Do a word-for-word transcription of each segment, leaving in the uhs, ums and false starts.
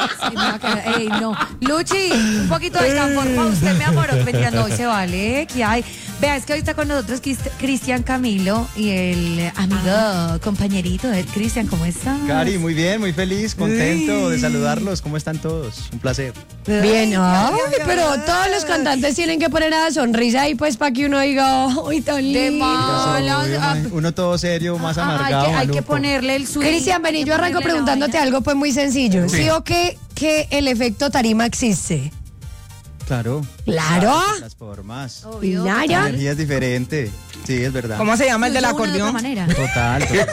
Sí, me va a quedar, ey, no. Luchi, un poquito de confort para usted, mi amor. Mentira, no, hoy se vale. ¿Qué hay? Vea, es que hoy está con nosotros Cristian Camilo y el amigo, compañerito de Cristian, ¿cómo está? Cari, muy bien, muy feliz, contento de saludarlos. ¿Cómo están todos? Un placer. Bien, ay, pero todos los cantantes tienen que poner a la sonrisa ahí pues para que uno diga, uy, tan lindo. Uno todo serio, más amargado. Hay que, hay que ponerle el swing. Cristian, vení, yo arranco preguntándote algo pues muy sencillo. ¿Sí, ¿Sí o qué que el efecto tarima existe? Claro. Claro. Las formas. Obvio. La energía es diferente. Sí, es verdad. ¿Cómo se llama el del acordeón? Total. total.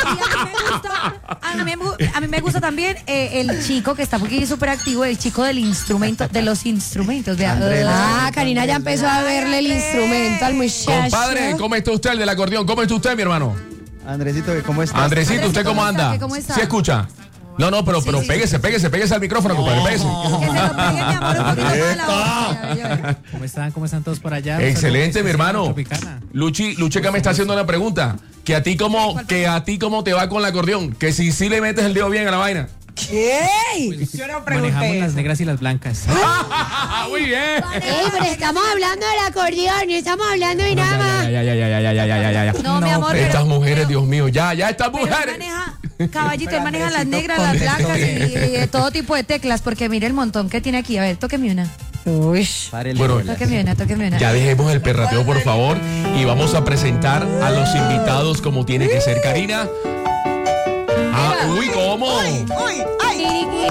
A mí me gusta, a mí me gusta también eh, el chico que está aquí súper activo, el chico del instrumento, de los instrumentos. De, Andrés, ah, Karina ya empezó a verle el instrumento al muchacho. Compadre, ¿cómo está usted el del acordeón? ¿Cómo está usted, mi hermano? Andresito, ¿cómo está? Andresito, ¿usted cómo anda? ¿Cómo está? ¿Sí escucha? No, no, pero, sí, pero sí, péguese, péguese, péguese al micrófono, compadre, péguese. Que se lo pegue, mi amor, un poquito más la ¿Cómo están? ¿Cómo están todos por allá? Excelente, mi hermano. Luchi, Lucheca me está haciendo una pregunta. Que a ti cómo, que a ti cómo te va con el acordeón. Que si sí le metes el dedo bien a la vaina. ¿Qué? Pues, yo no pregunté. Manejamos las negras y las blancas. Muy bien. Ey, pero estamos hablando del acordeón, no estamos hablando de nada más. Ya, ya, ya, ya, ya, ya, ya, ya, ya. No, mi amor. Estas pero, mujeres, pero, Dios mío, ya, ya, estas mujeres. Maneja, caballito, él maneja las negras, las blancas y, y, y todo tipo de teclas, porque mire el montón que tiene aquí. A ver, tóqueme una. Uy. Bueno, tóqueme una, tóqueme una. Ya dejemos el perrateo, por favor, y vamos a presentar a los invitados como tiene que ser. Karina. Ah, uy, ¿cómo? Uy, uy, ay.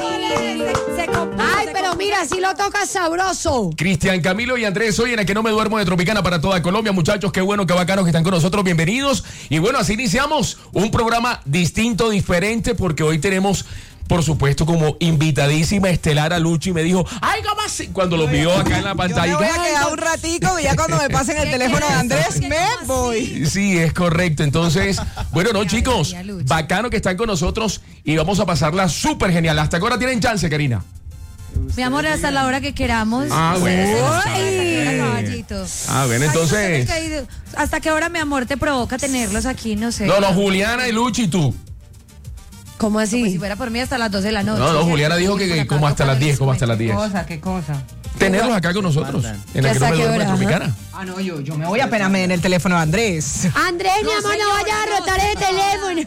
Ay, pero mira, si lo tocas sabroso. Cristian Camilo y Andrés, hoy en el que no me duermo de Tropicana para toda Colombia. Muchachos, qué bueno, qué bacanos que están con nosotros. Bienvenidos. Y bueno, así iniciamos un programa distinto, diferente, porque hoy tenemos, por supuesto, como invitadísima estelar a Luchi. Y me dijo, ay, ¿cómo así? Cuando lo vio acá en la pantalla. Yo me voy a quedar un ratico y ya cuando me pasen el teléfono de Andrés me voy. Sí, es correcto. Entonces, bueno, no, chicos, bacano que están con nosotros y vamos a pasarla súper genial. ¿Hasta qué hora tienen chance, Karina? Mi amor, hasta la hora que queramos. Ah, bueno. Caballito. Ah, bueno, entonces. ¿Hasta qué hora, mi amor, te provoca tenerlos aquí? No sé. No, no, Juliana y Luchi, tú. ¿Cómo así? Como si fuera por mí hasta las doce de la noche. No, no, Juliana dijo que, que como hasta las diez, como hasta las diez. ¿Qué cosa? ¿Qué cosa? Tenerlos acá con nosotros. En el que no me duermo de Tropicana. Ah, no, yo, yo me voy apenas me den el teléfono de Andrés. Andrés, mi amor, no vayas a rotar el teléfono.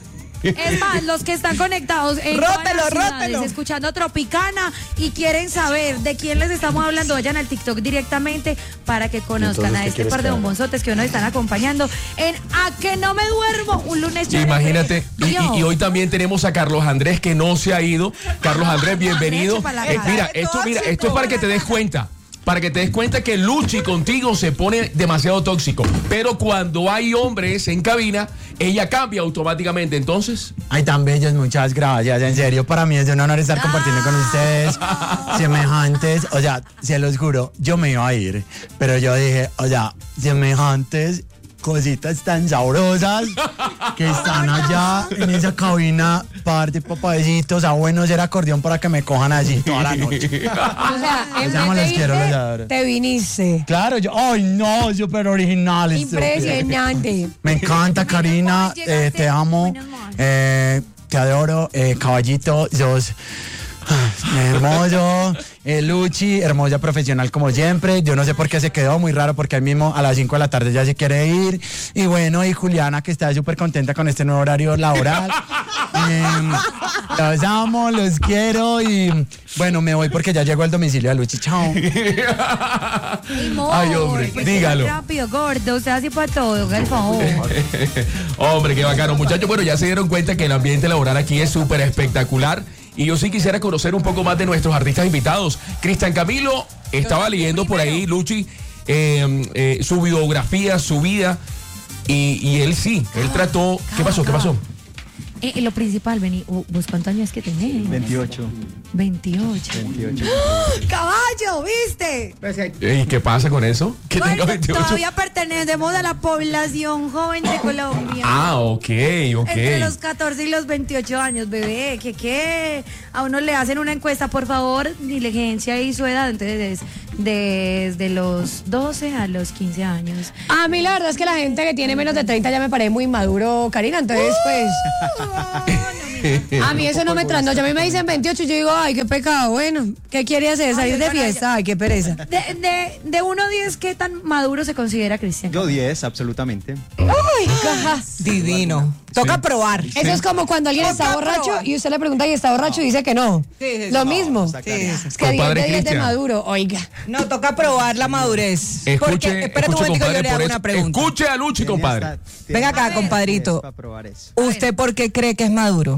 Es más, los que están conectados en rótelo, todas las ciudades, rótelo. escuchando Tropicana y quieren saber de quién les estamos hablando, vayan al TikTok directamente para que conozcan Entonces, a este par de bombonzotes que hoy nos están acompañando en A Que No Me Duermo, un lunes chévere. Imagínate, y, y, y hoy también tenemos a Carlos Andrés que no se ha ido. Carlos Andrés, bienvenido. Eh, mira, esto, mira, esto es para que te des cuenta. Para que te des cuenta que Luchi contigo se pone demasiado tóxico. Pero cuando hay hombres en cabina, ella cambia automáticamente. Entonces. Ay, tan bellos, muchas gracias. En serio, para mí es un honor estar compartiendo con ustedes semejantes. O sea, se los juro, yo me iba a ir. Pero yo dije, o sea, semejantes cositas tan sabrosas que están allá en esa cabina, par de papayecitos, a bueno ser acordeón para que me cojan así toda la noche. O sea, en Llamo, vez los de quiero, los irte, adoro. te viniste. Claro, yo, ay no, súper original. Impresionante. Me encanta, Karina, eh, te amo, eh, te adoro, eh, caballito, sos hermoso, eh, Luchi, hermosa profesional como siempre. Yo no sé por qué se quedó, muy raro porque ahí mismo a las cinco de la tarde ya se quiere ir. Y bueno, y Juliana que está súper contenta con este nuevo horario laboral. eh, los amo, los quiero y bueno, me voy porque ya llegó el domicilio de Luchi. Chao. Ay, hombre, pues dígalo. Rápido, gordo, usted así para todo, por favor. Hombre, qué bacano, muchachos. Bueno, ya se dieron cuenta que el ambiente laboral aquí es súper espectacular. Y yo sí quisiera conocer un poco más de nuestros artistas invitados. Cristian Camilo, estaba leyendo por ahí, Luchi, eh, eh, su biografía, su vida. Y, y él sí, él trató. ¿Qué pasó? ¿Qué pasó? Eh, lo principal, vení, ¿vos cuántos años que tenés? veintiocho. veintiocho. veintiocho. ¡Oh, caballo, ¿viste? ¿Y qué pasa con eso? Que Bueno, tenga veintiocho. todavía pertenecemos a la población joven de Colombia. Ah, ok, ok. Entre los catorce y los veintiocho años, bebé. ¿Qué qué? A uno le hacen una encuesta, por favor, diligencia y su edad. Entonces, desde los doce a los quince años. A mí la verdad es que la gente que tiene menos de treinta ya me parece muy maduro, Karina. Entonces, pues... No, no, mi A mí eso no me trasnocha. A mí me dicen veintiocho y yo digo, ay, qué pecado. Bueno, ¿qué quiere hacer? ¿Salir de fiesta? Ay, qué pereza. De, de, de uno a diez, ¿qué tan maduro se considera Cristian? Yo diez, absolutamente. Ay, caja. Divino. Toca probar. Eso es como cuando alguien está Toca borracho probar. y usted le pregunta y está borracho y dice que no. Sí, sí, sí. Lo No, mismo. saca- Sí, sí. Es que diez Compadre de diez de Cristian. maduro, oiga. No, toca probar la madurez. Escuche, Porque, espérate un escuche, momentico, yo compadre, le hago por una eso. pregunta. Escuche a Luchi, compadre. Venga acá, compadrito. Para probar eso. ¿Usted por qué cree que es maduro?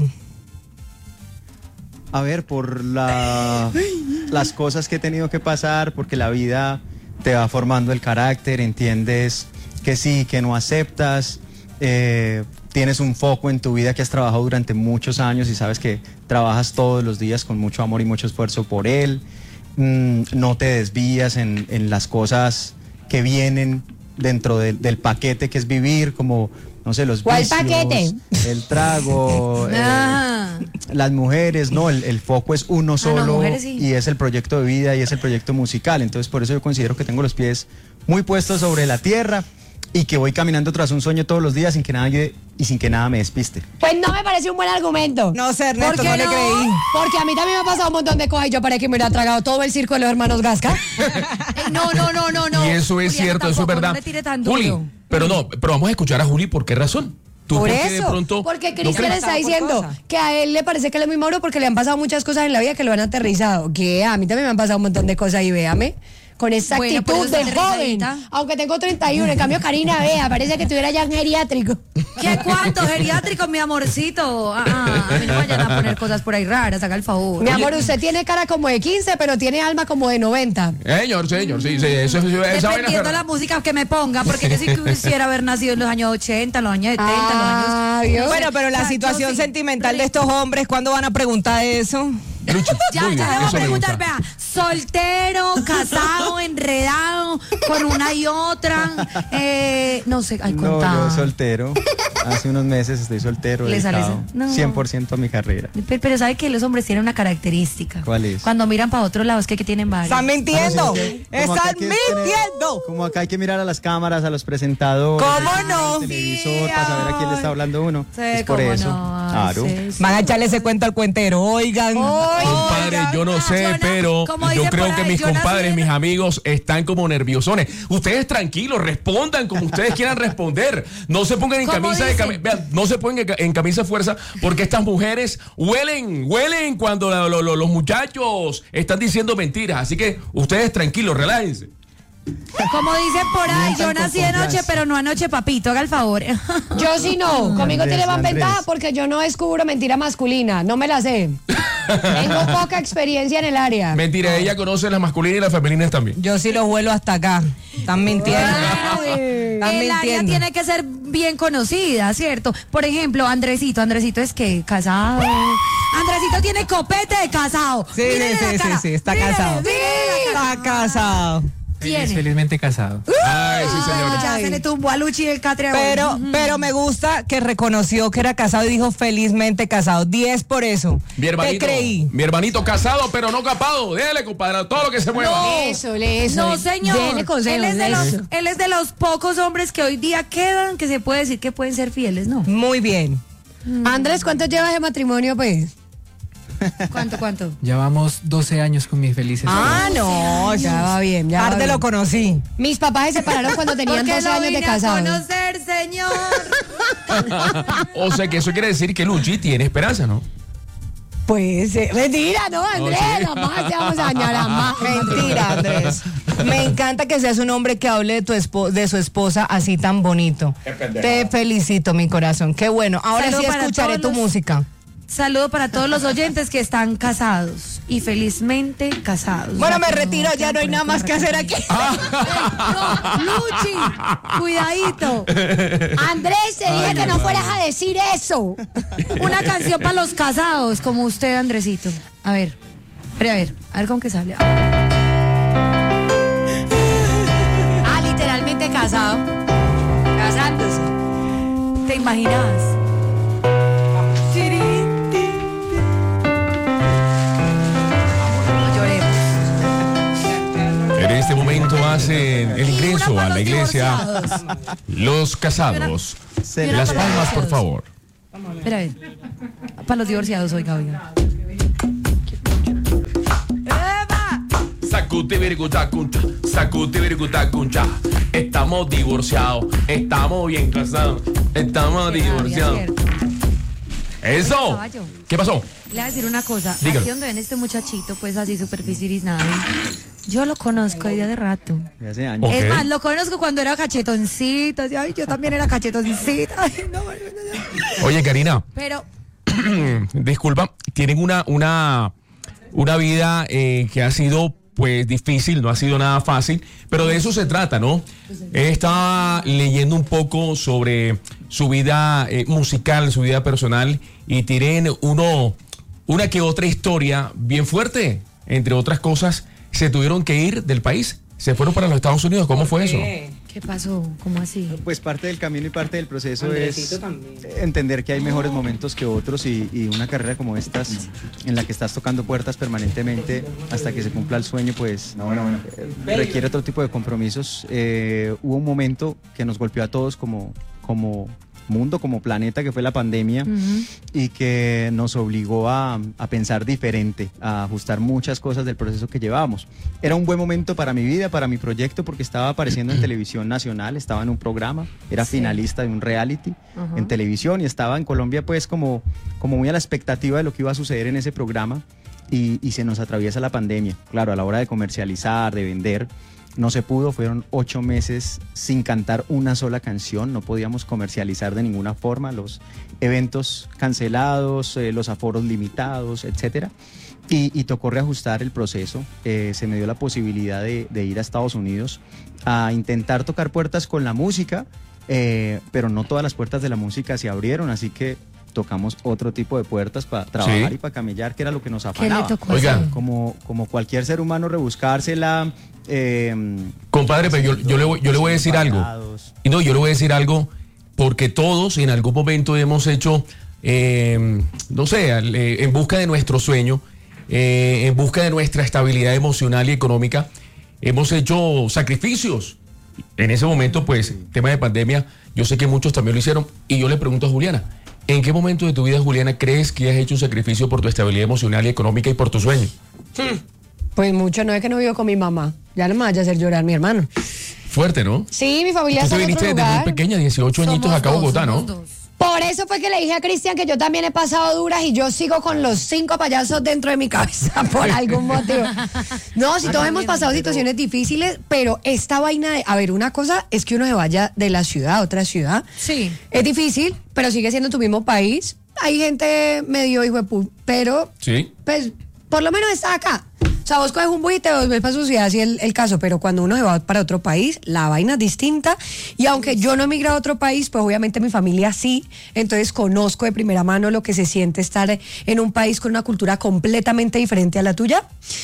A ver, por la, las cosas que he tenido que pasar, porque la vida te va formando el carácter, entiendes que sí, que no aceptas, eh, tienes un foco en tu vida que has trabajado durante muchos años y sabes que trabajas todos los días con mucho amor y mucho esfuerzo por él, mm, no te desvías en, en las cosas que vienen dentro del- del paquete que es vivir, como, no sé, los ¿Cuál vicios, paquete? el trago, eh, Ah. las mujeres, no, el, el foco es uno no, solo mujeres sí. y es el proyecto de vida y es el proyecto musical. Entonces por eso yo considero que tengo los pies muy puestos sobre la tierra y que voy caminando tras un sueño todos los días sin que nadie y sin que nada me despiste. Pues no me parece un buen argumento. No sé, Ernesto, ¿Por no qué le creí. Porque a mí también me ha pasado un montón de cosas y yo parece que me hubiera tragado todo el circo de los hermanos Gasca. Ey, no, no, no, no, no. Y eso es Juliana, cierto, eso es tampoco, verdad. No le tire tan Juli, duro. pero no, pero vamos a escuchar a Juli, ¿por qué razón? ¿Tú Por por qué de eso, pronto Porque no Cristian crees? está Por diciendo cosas. que a él le parece que él es muy maduro porque le han pasado muchas cosas en la vida que lo han aterrizado. Que a mí también me han pasado un montón de cosas y véame. Con esa Bueno, por actitud eso de está joven, aterrizadita. aunque tengo treinta y uno, en cambio Karina, vea, parece que tuviera ya un geriátrico. ¿Qué cuánto geriátrico, mi amorcito? Ah, ah, a mí no vayan a poner cosas por ahí raras, haga el favor. Mi amor, usted tiene cara como de quince, pero tiene alma como de noventa. Señor, señor, sí, sí, eso, eso- esa vaina es Dependiendo verdad. la música que me ponga, porque yo sí quisiera haber nacido en los años ochenta, en los años setenta, en los años... Ah, Dios. Bueno, pero O la sea, situación yo sí. sentimental de estos hombres, ¿cuándo van a preguntar eso? Luchi, Ya, muy bien, ya le voy a eso me preguntar, gusta. vea, soltero, casado, enredado, con una y otra, eh, no sé, ay, No, contá. yo soltero. Hace unos meses estoy soltero, Le sale dedicado esa- no. cien por ciento a mi carrera. Pero, pero sabe que los hombres tienen una característica. ¿Cuál es? Cuando miran para otro lado es que, que tienen varios. Están mintiendo. Como acá Están hay que tener- mintiendo. Como acá hay que mirar a las cámaras, a los presentadores. ¿Cómo al no? televisor, para saber a quién le está hablando uno. Sí, es por cómo eso. no, ay, Claro. sí, sí. Van a echarle ese cuento al cuentero. Oigan. Compadre, yo no sé, Yo na- pero como yo dicen creo por que ahí, mis yo nací compadres, en- mis amigos están como nerviosones. Ustedes tranquilos, respondan como ustedes quieran responder. No se pongan en ¿Cómo camisa de dicen? cami- vean, no se pongan en ca- en camisa de fuerza porque estas mujeres huelen, huelen cuando la- lo- lo- los muchachos están diciendo mentiras. Así que ustedes tranquilos, relájense. Como dicen por ahí, Mientan yo con nací de noche, confianza. pero no anoche, papito, haga el favor. Yo sí no, conmigo Andrés, tiene más Andrés. ventaja porque yo no descubro mentira masculina, no me la sé. Tengo poca experiencia en el área. Mentira, ella conoce las masculinas y las femeninas también. Yo sí los vuelo hasta acá. Están mintiendo. Están El área mintiendo. tiene que ser bien conocida, ¿cierto? Por ejemplo, Andresito, Andresito es que casado. Andresito tiene copete de casado. Sí, Mírele sí, la sí, cara. sí, está Mírele, casado. mírele la cara. Está casado. Feliz, Tiene. felizmente casado. Ay, sí, señor. Ya se le tumbó a Luchi el catre. Pero, pero me gusta que reconoció que era casado y dijo felizmente casado. diez por eso. Mi hermanito, Te creí. mi hermanito casado, pero no capado. Déjale, compadre, todo lo que se mueva. Eso, le eso. No, señor. Dele consejos, él, es de de los, eso. él es de los pocos hombres que hoy día quedan que se puede decir que pueden ser fieles, ¿no? Muy bien. Andrés, ¿cuánto llevas de matrimonio, pues? ¿Cuánto, cuánto? Llevamos doce años con mis felices. Ah, no. Ya va bien, ya va Tarde bien. lo conocí. Mis papás se separaron cuando tenían Porque doce lo años de vine a casados. conocer, señor. O sea que eso quiere decir que Luchi tiene esperanza, ¿no? Pues, eh, mentira, no, Andrés, sí. jamás te vamos a dañar a más. Mentira, Andrés. Me encanta que seas un hombre que hable de, tu espo- de su esposa así tan bonito. Te felicito, mi corazón. Qué bueno. Ahora Saludo sí para escucharé todos tu los- música. Saludo para todos los oyentes que están casados y felizmente casados. Bueno, me Ya que retiro, ya no hay poner nada más que hacer aquí. No, Luchi, cuidadito. Andrés, te dije que no fueras a decir eso. Una canción para los casados, como usted, Andresito. A ver, pero a ver, a ver con qué sale. Ah, literalmente casado. Casándose. ¿Te imaginas? No lloremos. En este momento hacen el Y ingreso una para a la los iglesia divorciados. los casados. Se una Las para los palmas, por divorciados. favor. Espera, a ver. para los divorciados, oiga, oiga. Sacuti virguta cuncha, sacuti virguta cuncha. Estamos divorciados, estamos bien casados, estamos divorciados. Eso. Caballo. ¿Qué pasó? Le voy a decir una cosa. Dígalo. Aquí donde ven este muchachito, pues así súper nada. Yo lo conozco desde hace rato. De hace años. Ok. Es más, lo conozco cuando era cachetoncito. Así, ay, yo también era cachetoncita. Ay, no, no, no. Oye, Karina, Pero disculpa, tienen una, una, una vida eh, que ha sido pues difícil, no ha sido nada fácil, pero de eso se trata, ¿no? Estaba leyendo un poco sobre su vida eh, musical, su vida personal, y tienen uno, una que otra historia bien fuerte. Entre otras cosas, se tuvieron que ir del país, se fueron para los Estados Unidos. ¿Cómo fue eso? ¿qué pasó? ¿Cómo así? Pues parte del camino y parte del proceso es entender que hay mejores momentos que otros y, y una carrera como estas en la que estás tocando puertas permanentemente hasta que se cumpla el sueño, pues eh, requiere otro tipo de compromisos. Eh, hubo un momento que nos golpeó a todos como, como mundo, como planeta, que fue la pandemia, uh-huh. y que nos obligó a, a pensar diferente, a ajustar muchas cosas del proceso que llevábamos. Era un buen momento para mi vida, para mi proyecto, porque estaba apareciendo en televisión nacional, estaba en un programa, era sí. finalista de un reality uh-huh. en televisión, y estaba en Colombia pues como, como muy a la expectativa de lo que iba a suceder en ese programa, y, y se nos atraviesa la pandemia. Claro, a la hora de comercializar, de vender, no se pudo, fueron ocho meses sin cantar una sola canción, no podíamos comercializar de ninguna forma, los eventos cancelados, eh, los aforos limitados, etcétera. Y, y tocó reajustar el proceso. Eh, se me dio la posibilidad de, de ir a Estados Unidos a intentar tocar puertas con la música, eh, pero no todas las puertas de la música se abrieron, así que tocamos otro tipo de puertas para trabajar sí. y para camellar, que era lo que nos afanaba. ¿Qué le tocó Oiga, hacer? Como, como cualquier ser humano, rebuscársela. Eh, Compadre, pero yo, yo, le, voy- yo le voy a decir algo. Y no, yo le voy a decir algo porque todos en algún momento hemos hecho, eh, no sé, al- eh, en busca de nuestro sueño, eh, en busca de nuestra estabilidad emocional y económica, hemos hecho sacrificios. En ese momento, pues, tema de pandemia, yo sé que muchos también lo hicieron. Y yo le pregunto a Juliana, ¿en qué momento de tu vida, Juliana, crees que has hecho un sacrificio por tu estabilidad emocional y económica y por tu sueño? Pues mucho, no es que no vivo con mi mamá. Ya no me vaya a hacer llorar mi hermano. Fuerte, ¿no? Sí, mi familia Tú está te en viniste otro desde muy lugar. pequeña, dieciocho añitos Somos acá a dos, Bogotá, ¿no? somos dos. Por eso fue que le dije a Cristian que yo también he pasado duras y yo sigo con los cinco payasos dentro de mi cabeza por algún motivo. No, si todos hemos pasado situaciones difíciles, pero esta vaina de... A ver, una cosa es que uno se vaya de la ciudad a otra ciudad. Sí. Es difícil, pero sigue siendo tu mismo país. Hay gente medio hijo de pu... Pero, Sí. pues, por lo menos está acá. O sea, vos coges un bus y te volvés para su ciudad, así es el, el caso, pero cuando uno se va para otro país, la vaina es distinta. Y aunque yo no he migrado a otro país, pues obviamente mi familia sí, entonces conozco de primera mano lo que se siente estar en un país con una cultura completamente diferente a la tuya.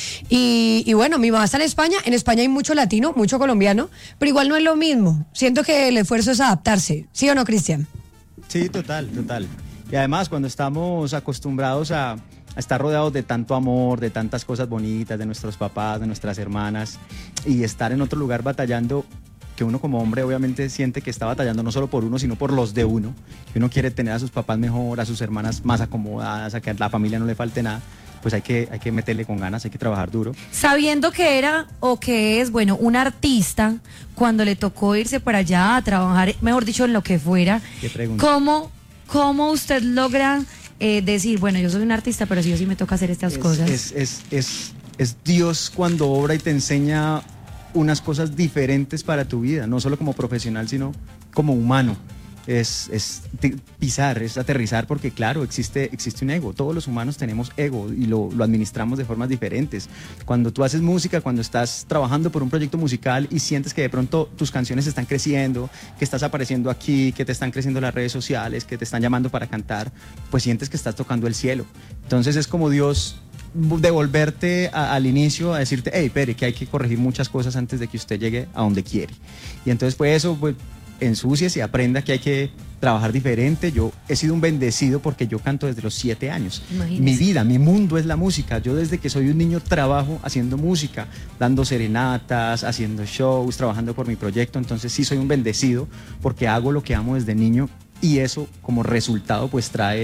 Y, y bueno, mi mamá está en España, en España hay mucho latino, mucho colombiano, pero igual no es lo mismo. Siento que el esfuerzo es adaptarse, ¿sí o no, Cristian? Sí, total, total. Y además, cuando estamos acostumbrados a, a estar rodeados de tanto amor, de tantas cosas bonitas, de nuestros papás, de nuestras hermanas, y estar en otro lugar batallando, que uno como hombre obviamente siente que está batallando no solo por uno, sino por los de uno, que uno quiere tener a sus papás mejor, a sus hermanas más acomodadas, a que a la familia no le falte nada, pues hay que, hay que meterle con ganas, hay que trabajar duro. Sabiendo que era o que es, bueno, un artista, cuando le tocó irse para allá a trabajar, mejor dicho, en lo que fuera, ¿Qué pregunta? ¿cómo, cómo usted logra eh, decir, bueno, yo soy un artista, pero sí o sí me toca hacer estas Es, cosas? es, es, es, es Dios cuando obra y te enseña unas cosas diferentes para tu vida, no solo como profesional, sino como humano. Es, es t- pisar, es aterrizar, porque claro, existe, existe un ego. Todos los humanos tenemos ego y lo, lo administramos de formas diferentes. Cuando tú haces música, cuando estás trabajando por un proyecto musical y sientes que de pronto tus canciones están creciendo, que estás apareciendo aquí, que te están creciendo las redes sociales, que te están llamando para cantar, pues sientes que estás tocando el cielo. Entonces es como Dios devolverte a, al inicio a decirte, hey, Pere, que hay que corregir muchas cosas antes de que usted llegue a donde quiere. Y entonces pues eso, pues ensucies y aprenda que hay que trabajar diferente. Yo he sido un bendecido porque yo canto desde los siete años. Imagínese. Mi vida, mi mundo es la música. Yo desde que soy un niño trabajo haciendo música, dando serenatas, haciendo shows, trabajando por mi proyecto. Entonces sí soy un bendecido porque hago lo que amo desde niño y eso como resultado pues trae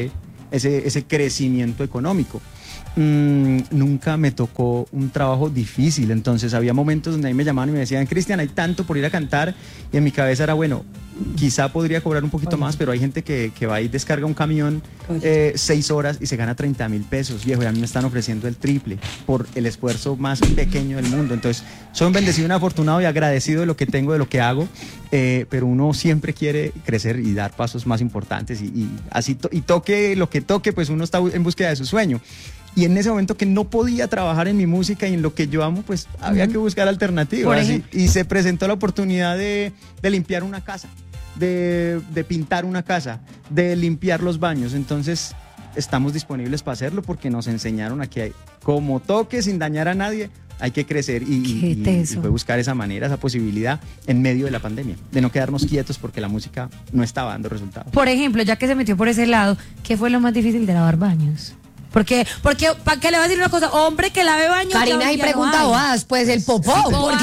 ese, ese crecimiento económico. Mm, nunca me tocó un trabajo difícil, entonces había momentos donde ahí me llamaban y me decían, Cristian, hay tanto por ir a cantar, y en mi cabeza era, bueno, quizá podría cobrar un poquito más, pero hay gente que, que va y descarga un camión eh, seis horas y se gana treinta mil pesos, viejo, y a mí me están ofreciendo el triple por el esfuerzo más pequeño del mundo. Entonces, soy un bendecido, un afortunado y agradecido de lo que tengo, de lo que hago, eh, pero uno siempre quiere crecer y dar pasos más importantes, y, y así to y toque lo que toque, pues uno está en búsqueda de su sueño. Y en ese momento que no podía trabajar en mi música y en lo que yo amo, pues había que buscar alternativas. Y, y se presentó la oportunidad de, de limpiar una casa, de, de pintar una casa, de limpiar los baños. Entonces estamos disponibles para hacerlo porque nos enseñaron a que como toque sin dañar a nadie, hay que crecer y, y, y fue buscar esa manera, esa posibilidad en medio de la pandemia, de no quedarnos quietos porque la música no estaba dando resultados. Por ejemplo, ya que se metió por ese lado, ¿qué fue lo más difícil de lavar baños? Porque, porque, ¿para qué le va a decir una cosa? Hombre que lave baños. Karina, y pregunta boas, pues el popó. Sí, porque...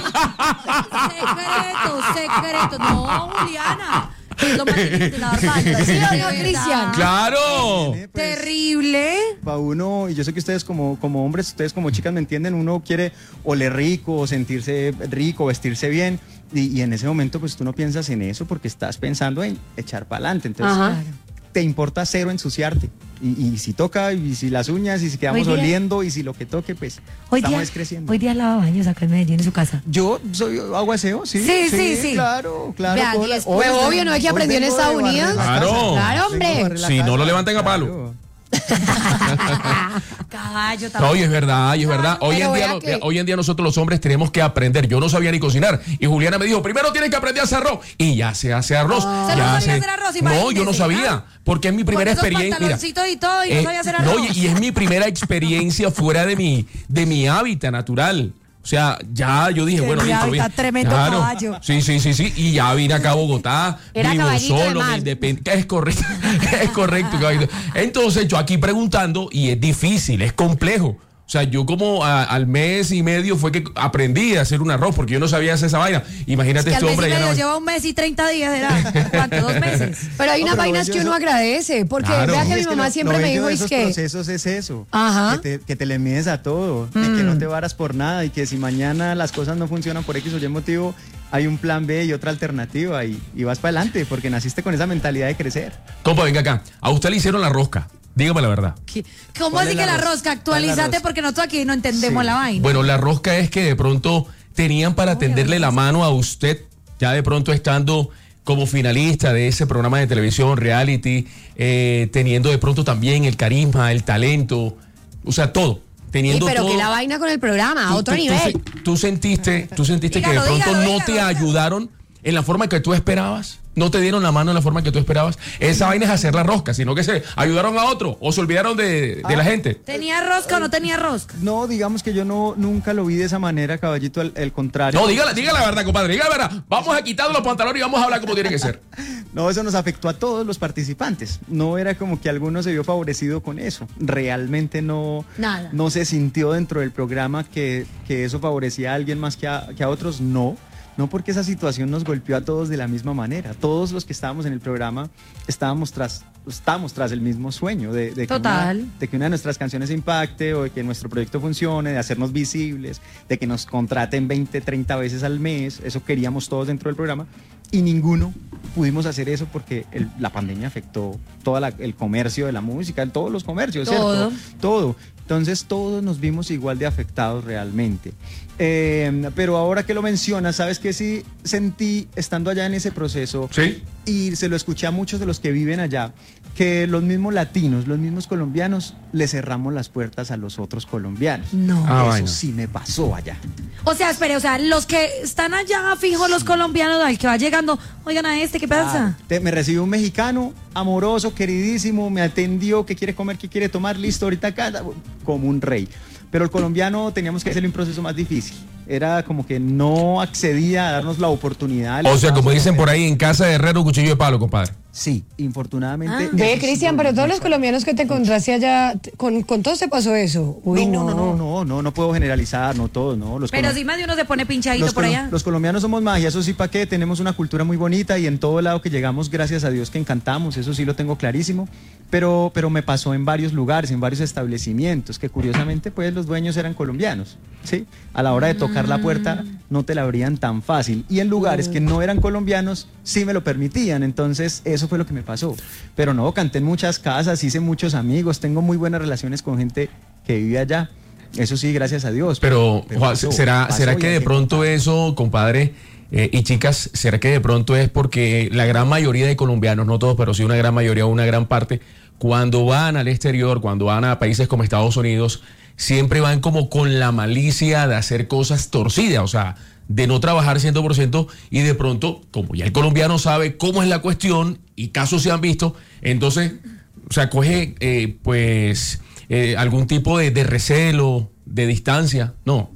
secreto, secreto. No, Juliana. Lo más difícil de lavar baños. ¿Sí o no, Cristian? ¡Claro! Pues, terrible. Para uno, y yo sé que ustedes como, como hombres, ustedes como chicas me entienden, uno quiere oler rico, o sentirse rico, vestirse bien, y, y en ese momento pues tú no piensas en eso porque estás pensando en echar para adelante. Entonces, Ajá. te importa cero ensuciarte. Y, y si toca, y si las uñas, y si quedamos Hoy día- oliendo, y si lo que toque, pues Hoy estamos día, creciendo. hoy día lava baños acá en Medellín, en su casa. Yo soy aguaceo, sí. Sí, sí, sí. Claro, claro. Vea, Hoy- diez- hoy Pues vengo- obvio, ¿no es que hoy aprendió en vengo Estados de barrer Unidos? la Claro. casa. Claro, hombre. Vengo de barrer la Si no casa, lo levantan a palo. claro. Caballo No, y es verdad, y es verdad. Hoy Pero en, día, vea no- que- hoy en día nosotros los hombres tenemos que aprender. Yo no sabía ni cocinar. Y Juliana me dijo, primero tienes que aprender a hacer arroz. Y ya se hace arroz. ¿Usted ya no sabía hace- hacer arroz? No, yo Imagínese, no sabía. ¿ah? Porque es mi primera Con esos experiencia. Mira, pantaloncitos y todo, y no sabía hacer no, arroz. y, y es mi primera experiencia fuera de mi, de mi hábitat natural. O sea, ya yo dije, De bueno, mi listo, hábitat, bien. tremendo caballo. Sí, sí, sí, sí. Y ya vine acá a Bogotá, Era vivo caballito de solo, mar. me independ- Es correcto, es correcto, caballito. Entonces, yo aquí preguntando, y es difícil, es complejo. O sea, yo como a- al mes y medio fue que aprendí a hacer un arroz, porque yo no sabía hacer esa vaina. Imagínate Que al este mes y hombre allá medio no- lleva un mes y treinta días, ¿era? ¿Cuánto? ¿Dos meses? Pero hay No, unas pero vainas yo que uno eso- agradece, porque Claro. vea Sí, que es mi que mamá lo- siempre lo me bello dijo, de es esos que... procesos es eso, Ajá. que te, que te le mides a todo, de que no te varas por nada y que si mañana las cosas no funcionan por X o Y motivo, hay un plan B y otra alternativa y, y vas para adelante porque naciste con esa mentalidad de crecer. Compa, venga acá. A usted le hicieron la rosca. Dígame la verdad. ¿Qué- ¿Cómo ¿Cuál así es que la la rosca? rosca? ¿Cuál es la Actualízate rosca? porque nosotros aquí no entendemos Sí. la vaina. Bueno, la rosca es que de pronto tenían para tenderle la mano a usted, ya de pronto estando como finalista de ese programa de televisión, reality, eh, teniendo de pronto también el carisma, el talento, o sea, todo. Sí, Teniendo pero todo. que la vaina con el programa, a Tú- otro tú- tú nivel. se- Tú, sentiste, tú sentiste que de Dígalo, pronto dígalo, no te dígalo, dígalo. ayudaron en la forma que tú esperabas. No te dieron la mano en la forma que tú esperabas. Esa vaina es hacer la rosca, sino que se ayudaron a otro o se olvidaron de, de la gente. ¿Tenía rosca o no tenía rosca? No, digamos que yo no nunca lo vi de esa manera, caballito, al, al contrario. No, dígala, diga la verdad, compadre, diga la verdad. Vamos a quitarnos los pantalones y vamos a hablar como tiene que ser. No, eso nos afectó a todos los participantes. No era como que alguno se vio favorecido con eso. Realmente no, Nada. no se sintió dentro del programa que, que eso favorecía a alguien más que a, que a otros. No, no porque esa situación nos golpeó a todos de la misma manera. Todos los que estábamos en el programa estábamos tras, estábamos tras el mismo sueño de, de que Total. una- de que una de nuestras canciones impacte o de que nuestro proyecto funcione, de hacernos visibles, de que nos contraten veinte, treinta veces al mes. Eso queríamos todos dentro del programa. Y ninguno pudimos hacer eso porque el- la pandemia afectó todo el comercio de la música, el- todos los comercios, Todo. ¿cierto? Todo. Entonces todos nos vimos igual de afectados realmente. Eh, pero ahora que lo mencionas, ¿sabes qué? Sí sentí estando allá en ese proceso Sí. y se lo escuché a muchos de los que viven allá, que los mismos latinos, los mismos colombianos, le cerramos las puertas a los otros colombianos. No. Ah, Eso bueno. sí me pasó allá. O sea, espere, o sea, los que están allá fijos, los colombianos, al que va llegando, oigan a este, ¿qué pasa? Ah, te- me recibió un mexicano, amoroso, queridísimo, me atendió, qué quiere comer, qué quiere tomar, listo, ahorita acá, como un rey. Pero el colombiano teníamos que hacerle un proceso más difícil. era como que no accedía a darnos la oportunidad. O sea, como dicen por ahí, en casa de herrero, cuchillo de palo, compadre. Sí, infortunadamente. Ah. Ve, eso Cristian, sí, pero no, todos no, los colombianos que te encontraste allá, t- con, con todos te pasó eso. Uy, no. no, no, no, no, no puedo generalizar, no todos, no. Los Pero colom- si más de uno se pone pinchadito los por colo- allá. Los colombianos somos magia, eso sí, ¿para qué? Tenemos una cultura muy bonita y en todo lado que llegamos, gracias a Dios que encantamos, eso sí lo tengo clarísimo. Pero, pero me pasó en varios lugares, en varios establecimientos, que curiosamente pues los dueños eran colombianos, ¿sí? A la hora de tocar la puerta no te la abrían tan fácil. Y en lugares que no eran colombianos sí me lo permitían, entonces eso fue lo que me pasó. Pero no, canté en muchas casas, hice muchos amigos, tengo muy buenas relaciones con gente que vive allá. Eso sí, gracias a Dios. Pero, pero Juan, pasó, ¿será, pasó ¿será y que hay de pronto contar. eso, compadre, eh, y chicas, será que de pronto es porque la gran mayoría de colombianos, no todos, pero sí una gran mayoría, una gran parte, cuando van al exterior, cuando van a países como Estados Unidos, siempre van como con la malicia de hacer cosas torcidas, o sea, de no trabajar cien por ciento y de pronto, como ya el colombiano sabe cómo es la cuestión y casos se han visto, entonces, o sea, coge eh, pues eh, algún tipo de, de recelo, de distancia, no.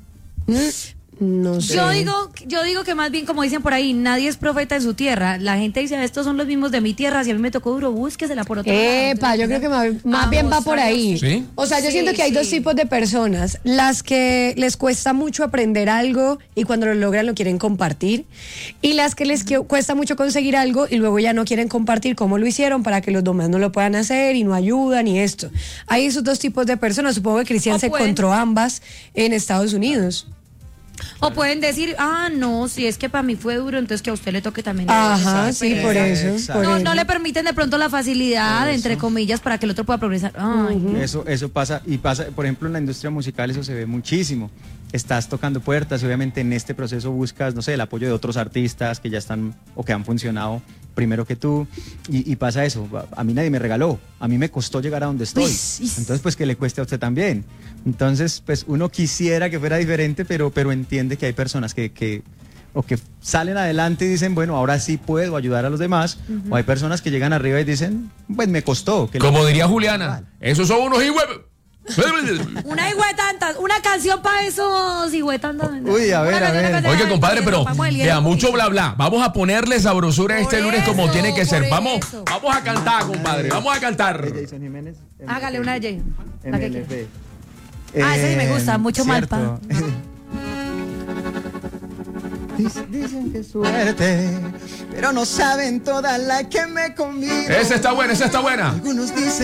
No sé. Yo digo, yo digo que más bien, como dicen por ahí, nadie es profeta de su tierra. La gente dice, estos son los mismos de mi tierra, si a mí me tocó duro, búsquesela por otro lado. Epa, yo creo que más, más bien va por ahí. ¿Sí? O sea, yo Sí, siento que hay dos sí. tipos de personas. Las que les cuesta mucho aprender algo y cuando lo logran lo quieren compartir. Y las que les que- cuesta mucho conseguir algo y luego ya no quieren compartir cómo lo hicieron para que los demás no lo puedan hacer y no ayudan y esto. Hay esos dos tipos de personas. Supongo que Cristian O se pueden- encontró ambas en Estados Unidos. O pueden decir, ah, no, si es que para mí fue duro, entonces que a usted le toque también. Ajá, Exacto. sí, por eso. Exacto. por No, eso. no le permiten de pronto la facilidad, entre comillas, para que el otro pueda progresar. Ay, Eso, eso pasa, y pasa, por ejemplo, en la industria musical eso se ve muchísimo. Estás tocando puertas, obviamente en este proceso buscas, no sé, el apoyo de otros artistas que ya están o que han funcionado primero que tú, y, y pasa eso. A mí nadie me regaló, a mí me costó llegar a donde estoy. Uy, sí. Entonces, pues que le cueste a usted también. Entonces, pues uno quisiera que fuera diferente, pero, pero entiende que hay personas que, que o que salen adelante y dicen, bueno, ahora sí puedo ayudar a los demás, o hay personas que llegan arriba y dicen, pues me costó. Que Como le- diría Juliana, esos son unos higüe... una hijuetantas, una canción para esos hijuetantas. Uy, a ver, Una a canción, ver. una canción, Oye, ay, compadre, pero vamos al ya hielo. mucho bla bla. Vamos a ponerle sabrosura Por este lunes como eso, tiene que ser. por Vamos, eso. vamos a cantar, compadre. Vamos a cantar. De Jason Jiménez. Hágale una de Jay. La que M L F. Ah, esa sí me gusta, mucho cierto. Malpa. Dic- Dicen que suerte, pero no saben toda la que me convido. Esa está buena, esa está buena. Algunos dicen